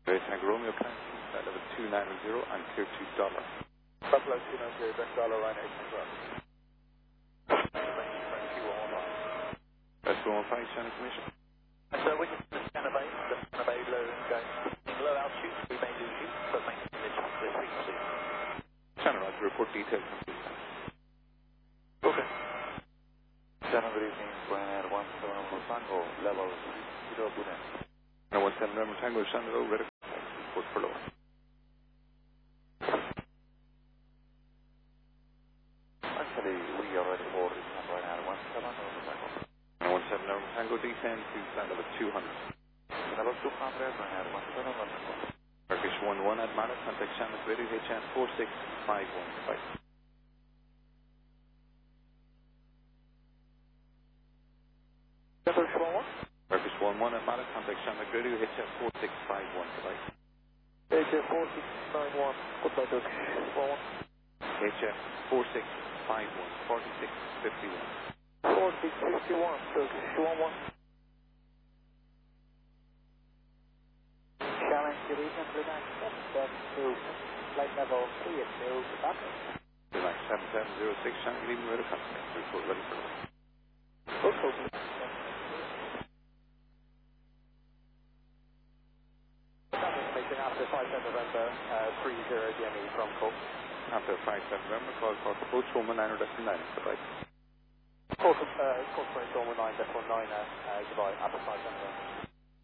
Tango Romeo, currently flight level 290 and clear to dollar. Buffalo 290, back dollar, Ryanair, control. That's 115, channel information. So we can scan a bay, low going. Low altitude, we may lose you, but maintain this frequency. Channel right, report details. Okay. Channel, good evening, Ryanair 17 Tango, level 0 Budan. 17 November Tango, Shandro, ready report for lower. Actually, we are ready for Ryanair 17 November Tango. 17 November Tango, descend to flight level 200. Level 200, Ryanair 17 November Tango. Turkish 11 at Mallet, contact Shamrock Radio, HN 4651. Turkish 11? Turkish 11 at Mallet, contact Shamrock Radio, HN 4651. HF 4691, goodbye Turkish 11. HF 4651, 4651. 4651, Turkish 11. Challenge, good evening, Blue Knight 772, flight level 3 at 0 to Baptist. Blue Knight 7706, Shannon, good evening, ready contact. Report ready for lower. Okay. After 57 November, 30 DME from Coke. After 57 November, call for approach Roma 9 or decimal 9, goodbye. Coke 29.9, goodbye, after 57 November.